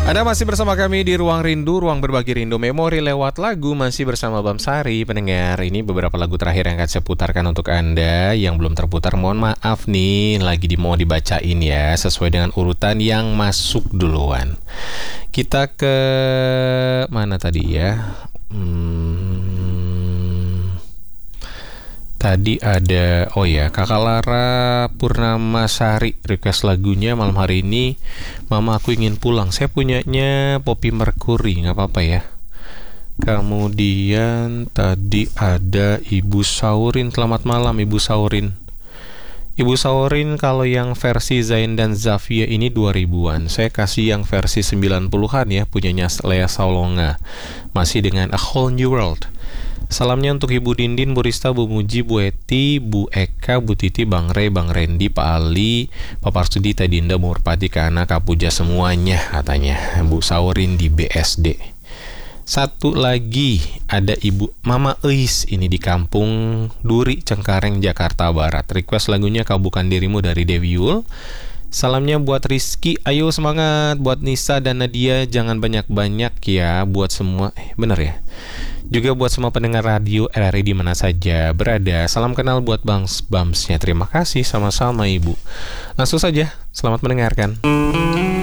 Anda masih bersama kami di Ruang Rindu, Ruang Berbagi Rindu Memori lewat lagu. Masih bersama Bam Sari. Pendengar, ini beberapa lagu terakhir yang akan saya putarkan untuk Anda. Yang belum terputar, mohon maaf nih, lagi mau dibacain ya, sesuai dengan urutan yang masuk duluan. Kita ke mana tadi ya? Tadi ada, Kakak Lara Purnamasari request lagunya malam hari ini, Mama Aku Ingin Pulang. Saya punyanya Poppy Mercury, nggak apa-apa ya. Kemudian tadi ada Ibu Saurin. Selamat malam Ibu Saurin. Ibu Saurin, kalau yang versi Zain dan Zavia ini 2000-an. Saya kasih yang versi 90-an ya, punyanya Lea Salonga. Masih dengan A Whole New World. Salamnya untuk Ibu Dindin, Bu Rista, Bu Muji, Bu Eti, Bu Eka, Bu Titi, Bang Rey, Bang Randy, Pak Ali, Pak Parsudi, Teh Dinda, Bu Murpati, Kak Ana, Kak Puja semuanya katanya. Bu Saurin di BSD. Satu lagi ada Ibu Mama Eis, ini di Kampung Duri, Cengkareng, Jakarta Barat. Request lagunya Kau Bukan Dirimu dari Dewi Yul. Salamnya buat Rizky, ayo semangat. Buat Nisa dan Nadia, jangan banyak-banyak ya. Buat semua, bener ya. Juga buat semua pendengar radio RRI di mana saja berada. Salam kenal buat Bams-Bamsnya. Terima kasih, sama-sama Ibu. Langsung saja, selamat mendengarkan.